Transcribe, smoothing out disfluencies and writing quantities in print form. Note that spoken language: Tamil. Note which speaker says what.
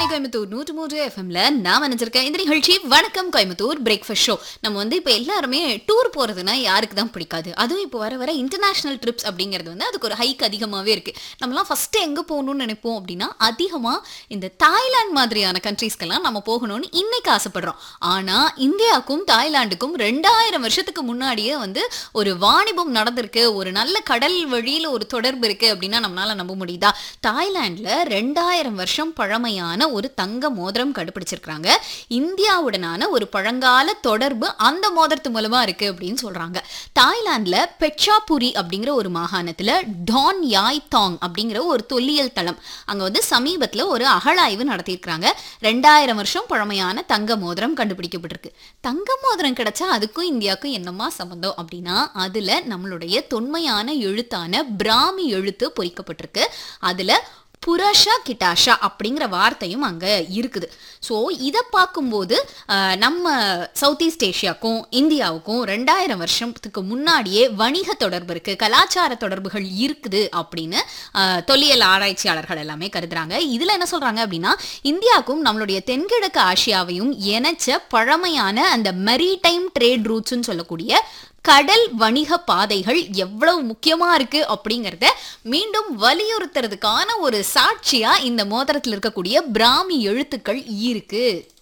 Speaker 1: கோயம்புத்தூர் 103 எஃப்எம்ல நான் நினைச்சிருக்கேன் இந்த நிகழ்ச்சி வணக்கம் கோயம்புத்தூர் பிரேக்ஃபாஸ்ட் ஷோ. நம்ம இப்போ எல்லாருமே டூர் போறதுன்னா யாருக்கு தான் பிடிக்காது. அதுவும் இப்போ வர வர இன்டர்நேஷனல் ட்ரிப்ஸ் அப்படிங்கிறது அதுக்கு ஒரு ஹைக் அதிகமாகவே இருக்கு. நம்மலாம் ஃபர்ஸ்ட் எங்கே போகணும்னு நினைப்போம் அப்படின்னா அதிகமாக இந்த தாய்லாந்து மாதிரியான கண்ட்ரீஸ்க்கெல்லாம் நம்ம போகணும்னு இன்னைக்கு ஆசைப்படுறோம். ஆனால் இந்தியாவுக்கும் தாய்லாந்துக்கும் 2000 வருஷத்துக்கு முன்னாடியே ஒரு வாணிபம் நடந்திருக்கு, ஒரு நல்ல கடல் வழியில் ஒரு தொடர்பு இருக்கு அப்படின்னா நம்மளால நம்ப முடியுதா? தாய்லாந்துல 2000 வருஷம் பழமையான ஒரு தங்க மோதிரம் கண்டுபிடிச்சிருக்காங்க. இந்தியாவுடனான ஒரு பழங்கால தொடர்பு அந்த மோதிரத்து மூலமா இருக்கு அப்படின்னு சொல்றாங்க. தாய்லாந்துல பெச்சாபுரி அப்படிங்கிற ஒரு மாகாணத்துல டான் யாய் தாங் அப்படிங்கிற ஒரு தொல்லியல் தளம் அங்க சமீபத்துல ஒரு அகழாய்வு நடத்தியிருக்காங்க. 2000 வருஷம் பழமையான தங்க மோதிரம் கண்டுபிடிக்கப்பட்டிருக்கு. தங்க மோதிரம் கிடைச்சா அதுக்கும் இந்தியாவுக்கும் என்னமா சம்பந்தம் அப்படின்னா அதுல நம்மளுடைய தொன்மையான எழுத்தான பிராமி எழுத்து பொறிக்கப்பட்டிருக்கு. அதுல புரஷா கிட்டாஷா அப்படிங்கிற வார்த்தையும் அங்கே இருக்குது. ஸோ இதை பார்க்கும்போது நம்ம சவுத் ஈஸ்ட் ஏஷியாவுக்கும் இந்தியாவுக்கும் 2000 வருஷத்துக்கு முன்னாடியே வணிக தொடர்பு இருக்குது, கலாச்சார தொடர்புகள் இருக்குது அப்படின்னு தொல்லியல் ஆராய்ச்சியாளர்கள் எல்லாமே கருதுறாங்க. இதில் என்ன சொல்கிறாங்க அப்படின்னா இந்தியாவுக்கும் நம்மளுடைய தென்கிழக்கு ஆசியாவையும் இணைச்ச பழமையான அந்த மெரிடைம் ட்ரேட் ரூட்ஸ்ன்னு சொல்லக்கூடிய கடல் வணிக பாதைகள் எவ்வளவு முக்கியமா இருக்கு அப்படிங்கறத மீண்டும் வலியுறுத்துறதுக்கான ஒரு சாட்சியா இந்த மோதிரத்தில் இருக்கக்கூடிய பிராமி எழுத்துக்கள் இருக்கு.